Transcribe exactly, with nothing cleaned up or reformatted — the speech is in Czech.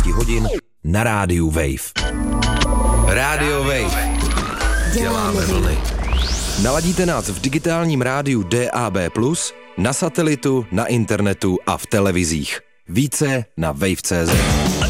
hodin na rádiu Wave. Rádio Wave. Děláme vlny. Naladíte nás v digitálním rádiu D A B plus, na satelitu, na internetu a v televizích. Více na wave tečka cé zet.